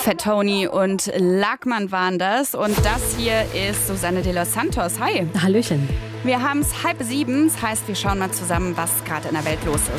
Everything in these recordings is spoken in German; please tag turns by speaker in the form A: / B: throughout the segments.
A: Fettoni und Lagmann waren das. Und das hier ist Susanne de los Santos. Hi.
B: Hallöchen.
A: Wir haben es 6:30. Das heißt, wir schauen mal zusammen, was gerade in der Welt los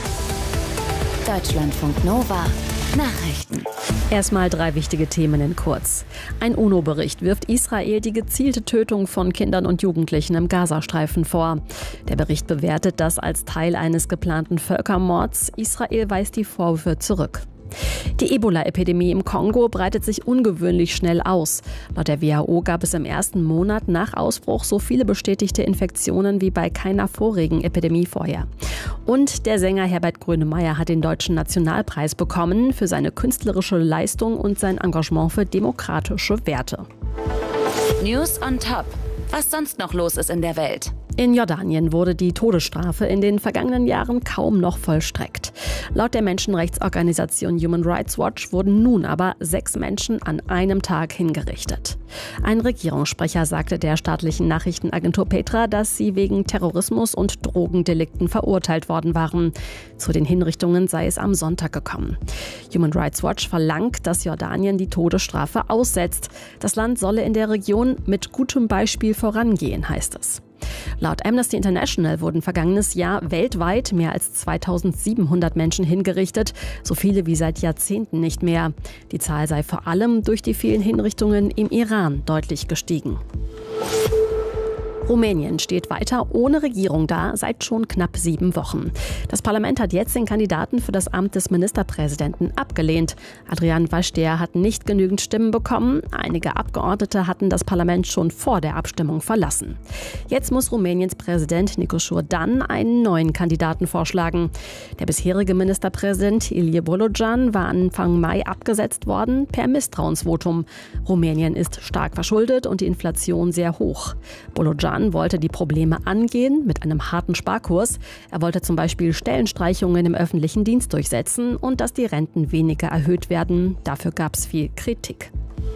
A: ist.
C: Deutschlandfunk Nova. Nachrichten.
B: Erstmal 3 wichtige Themen in kurz. Ein UNO-Bericht wirft Israel die gezielte Tötung von Kindern und Jugendlichen im Gazastreifen vor. Der Bericht bewertet das als Teil eines geplanten Völkermords. Israel weist die Vorwürfe zurück. Die Ebola-Epidemie im Kongo breitet sich ungewöhnlich schnell aus. Laut der WHO gab es im ersten Monat nach Ausbruch so viele bestätigte Infektionen wie bei keiner vorigen Epidemie vorher. Und der Sänger Herbert Grönemeyer hat den Deutschen Nationalpreis bekommen für seine künstlerische Leistung und sein Engagement für demokratische Werte.
C: News on Top. Was sonst noch los ist in der Welt?
B: In Jordanien wurde die Todesstrafe in den vergangenen Jahren kaum noch vollstreckt. Laut der Menschenrechtsorganisation Human Rights Watch wurden nun aber 6 Menschen an einem Tag hingerichtet. Ein Regierungssprecher sagte der staatlichen Nachrichtenagentur Petra, dass sie wegen Terrorismus und Drogendelikten verurteilt worden waren. Zu den Hinrichtungen sei es am Sonntag gekommen. Human Rights Watch verlangt, dass Jordanien die Todesstrafe aussetzt. Das Land solle in der Region mit gutem Beispiel vorangehen, heißt es. Laut Amnesty International wurden vergangenes Jahr weltweit mehr als 2700 Menschen hingerichtet, so viele wie seit Jahrzehnten nicht mehr. Die Zahl sei vor allem durch die vielen Hinrichtungen im Iran deutlich gestiegen. Rumänien steht weiter ohne Regierung da, seit schon knapp 7 Wochen. Das Parlament hat jetzt den Kandidaten für das Amt des Ministerpräsidenten abgelehnt. Adrian Vaștea hat nicht genügend Stimmen bekommen. Einige Abgeordnete hatten das Parlament schon vor der Abstimmung verlassen. Jetzt muss Rumäniens Präsident Nicolae Dan einen neuen Kandidaten vorschlagen. Der bisherige Ministerpräsident Ilie Bolojan war Anfang Mai abgesetzt worden per Misstrauensvotum. Rumänien ist stark verschuldet und die Inflation sehr hoch. Bolojan wollte die Probleme angehen mit einem harten Sparkurs. Er wollte zum Beispiel Stellenstreichungen im öffentlichen Dienst durchsetzen und dass die Renten weniger erhöht werden. Dafür gab es viel Kritik.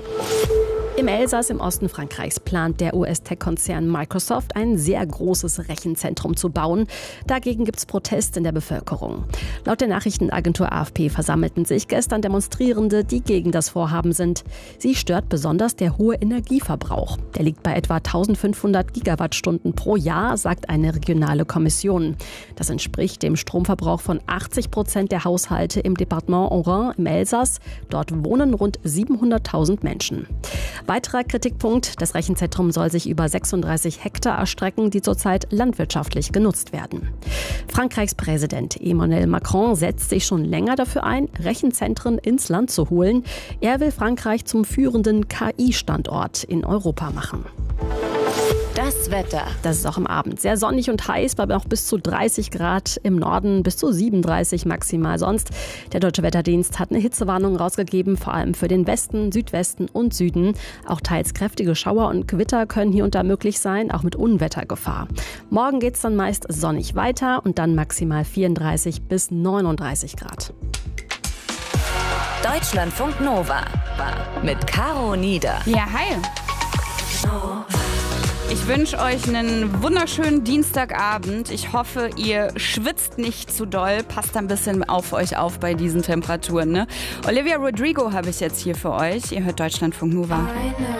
B: Im Elsass im Osten Frankreichs plant der US-Tech-Konzern Microsoft ein sehr großes Rechenzentrum zu bauen. Dagegen gibt es Protest in der Bevölkerung. Laut der Nachrichtenagentur AFP versammelten sich gestern Demonstrierende, die gegen das Vorhaben sind. Sie stört besonders der hohe Energieverbrauch. Der liegt bei etwa 1500 Gigawattstunden pro Jahr, sagt eine regionale Kommission. Das entspricht dem Stromverbrauch von 80% der Haushalte im Departement Haut-Rhin im Elsass. Dort wohnen rund 700.000 Menschen. Weiterer Kritikpunkt, das Rechenzentrum soll sich über 36 Hektar erstrecken, die zurzeit landwirtschaftlich genutzt werden. Frankreichs Präsident Emmanuel Macron setzt sich schon länger dafür ein, Rechenzentren ins Land zu holen. Er will Frankreich zum führenden KI-Standort in Europa machen.
C: Das Wetter.
B: Das ist auch am Abend sehr sonnig und heiß, bei noch bis zu 30 Grad im Norden, bis zu 37 maximal sonst. Der Deutsche Wetterdienst hat eine Hitzewarnung rausgegeben, vor allem für den Westen, Südwesten und Süden. Auch teils kräftige Schauer und Gewitter können hier und da möglich sein, auch mit Unwettergefahr. Morgen geht es dann meist sonnig weiter und dann maximal 34 bis 39 Grad.
C: Deutschlandfunk Nova mit Caro Nieder.
A: Ja, hi. Ich wünsche euch einen wunderschönen Dienstagabend. Ich hoffe, ihr schwitzt nicht zu doll. Passt ein bisschen auf euch auf bei diesen Temperaturen, ne? Olivia Rodrigo habe ich jetzt hier für euch. Ihr hört Deutschlandfunk Nova.